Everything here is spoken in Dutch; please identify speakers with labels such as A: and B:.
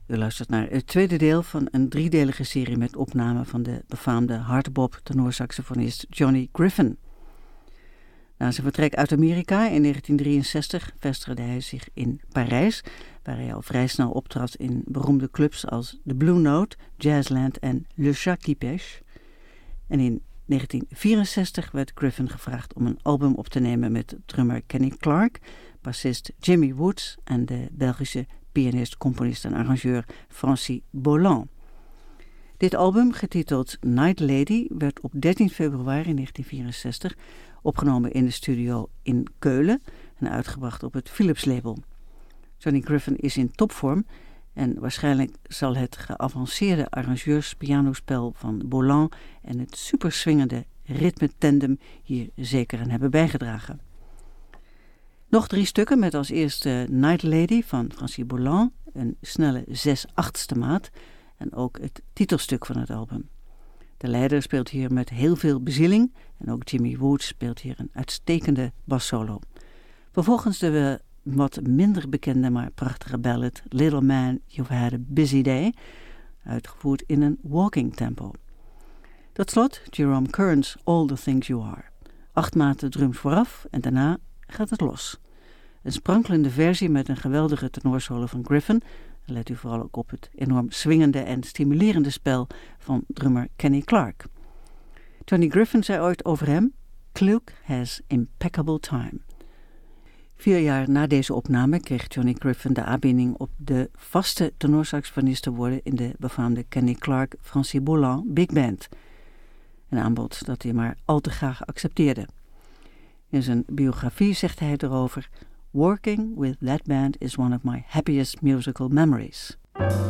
A: U luistert naar het tweede deel van een driedelige serie met opnamen van de befaamde hardbop tenorsaxofonist Johnny Griffin. Na zijn vertrek uit Amerika in 1963 vestigde hij zich in Parijs, waar hij al vrij snel optrad in beroemde clubs als The Blue Note, Jazzland en Le Chat qui Pêche. En in 1964 werd Griffin gevraagd om een album op te nemen met drummer Kenny Clarke, bassist Jimmy Woods en de Belgische pianist, componist en arrangeur Francis Bolland. Dit album, getiteld Night Lady, werd op 13 februari 1964 opgenomen in de studio in Keulen en uitgebracht op het Philips label. Johnny Griffin is in topvorm en waarschijnlijk zal het geavanceerde arrangeurspianospel van Bolland en het superswingende ritme-tandem hier zeker aan hebben bijgedragen. Nog 3 stukken met als eerste Night Lady van Francis Bolland, een snelle 6/8 maat en ook het titelstuk van het album. De leider speelt hier met heel veel bezieling en ook Jimmy Woods speelt hier een uitstekende bassolo. Vervolgens de wat minder bekende maar prachtige ballad Little Man, You've Had a Busy Day, uitgevoerd in een walking tempo. Tot slot Jerome Kern's All the Things You Are. 8 maten drums vooraf en daarna gaat het los. Een sprankelende versie met een geweldige tenorsolo van Griffin. Let u vooral ook op het enorm swingende en stimulerende spel van drummer Kenny Clarke. Johnny Griffin zei ooit over hem: Kluke has impeccable time. 4 jaar na deze opname kreeg Johnny Griffin de aanbieding op de vaste tenorsaxofonist te worden in de befaamde Kenny Clarke Francis Bolland Big Band. Een aanbod dat hij maar al te graag accepteerde. In zijn biografie zegt hij erover: Working with that band is one of my happiest musical memories.